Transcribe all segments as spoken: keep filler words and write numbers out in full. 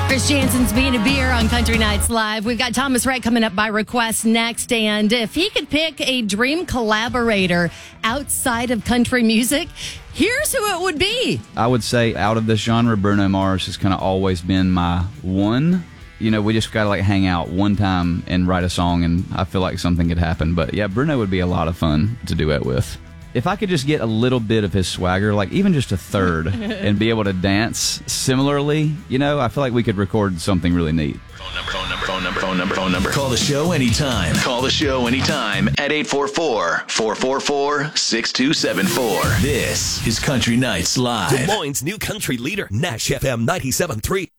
Chris Jansen's Being a Beer on Country Nights Live. We've got Thomas Rhett coming up by request next. And if he could pick a dream collaborator outside of country music, here's who it would be. I would say out of this genre, Bruno Mars has kind of always been my one. You know, we just got to like hang out one time and write a song, and I feel like something could happen. But yeah, Bruno would be a lot of fun to duet with. If I could just get a little bit of his swagger, like even just a third, and be able to dance similarly, you know, I feel like we could record something really neat. Phone number, phone number, phone number, phone number, phone number. Call the show anytime. Call the show anytime at eight four four, four four four, six two seven four. This is Country Nights Live. Des Moines' new country leader, Nash F M ninety-seven point three.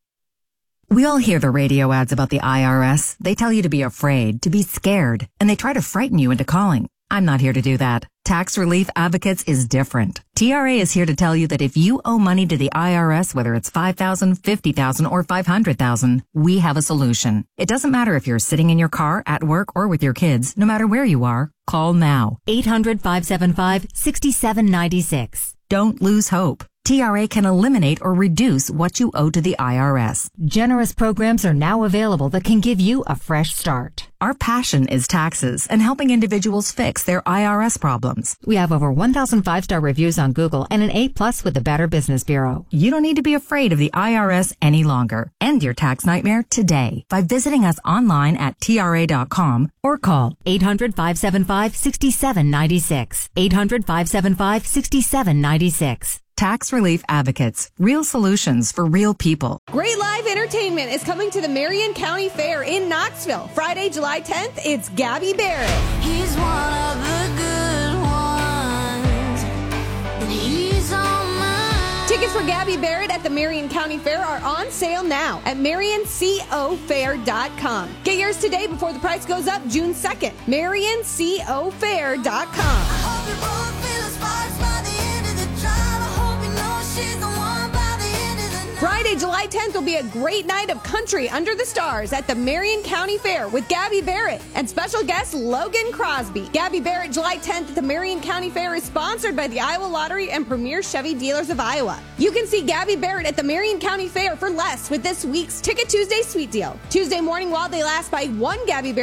We all hear the radio ads about the I R S. They tell you to be afraid, to be scared, and they try to frighten you into calling. I'm not here to do that. Tax Relief Advocates is different. T R A is here to tell you that if you owe money to the I R S, whether it's five thousand dollars, fifty thousand dollars, or five hundred thousand dollars, we have a solution. It doesn't matter if you're sitting in your car, at work, or with your kids. No matter where you are, call now. eight hundred, five seven five, six seven nine six. Don't lose hope. T R A can eliminate or reduce what you owe to the I R S. Generous programs are now available that can give you a fresh start. Our passion is taxes and helping individuals fix their I R S problems. We have over one thousand five-star reviews on Google and an A plus with the Better Business Bureau. You don't need to be afraid of the I R S any longer. End your tax nightmare today by visiting us online at T R A dot com or call eight hundred, five seven five, six seven nine six. eight hundred, five seven five, six seven nine six. Tax Relief Advocates. Real solutions for real people. Great live entertainment is coming to the Marion County Fair in Knoxville. Friday, July tenth, it's Gabby Barrett. He's one of the good ones, and he's all mine. Tickets for Gabby Barrett at the Marion County Fair are on sale now at marion co fair dot com. Get yours today before the price goes up June second. marion co fair dot com. I hope you both feel the sparks by the end of the drive. She's the one by the end of the night. Friday, July tenth will be a great night of country under the stars at the Marion County Fair with Gabby Barrett and special guest Logan Crosby. Gabby Barrett, July tenth at the Marion County Fair is sponsored by the Iowa Lottery and Premier Chevy Dealers of Iowa. You can see Gabby Barrett at the Marion County Fair for less with this week's Ticket Tuesday Sweet Deal. Tuesday morning while they last, buy one Gabby Barrett